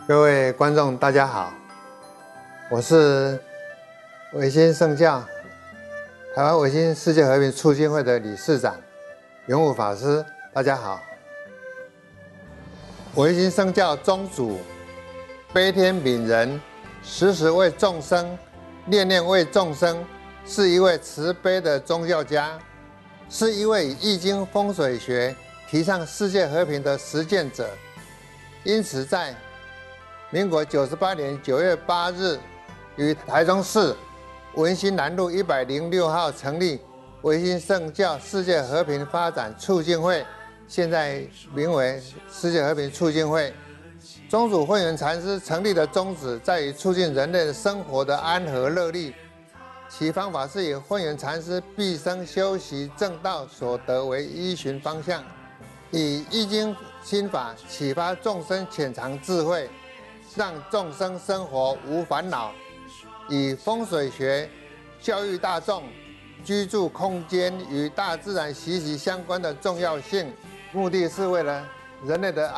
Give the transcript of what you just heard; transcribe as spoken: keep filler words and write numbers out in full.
各位观众，大家好，我是维新圣教台湾维新世界和平促进会的理事长永武法师，大家好。维新圣教宗主悲天悯人，时时为众生，念念为众生，是一位慈悲的宗教家，是一位以易经风水学提倡世界和平的实践者。因此在民国九十八年九月八日，于台中市文心南路一百零六号成立维新圣教世界和平发展促进会，现在名为世界和平促进会。宗主慧远禅师成立的宗旨在于促进人类的生活的安和乐利，其方法是以慧远禅师毕生修习正道所得为依循方向，以易经心法启发众生潜藏智慧，让众生生活无烦恼，以风水学教育大众居住空间与大自然息息相关的重要性，目的是为了人类的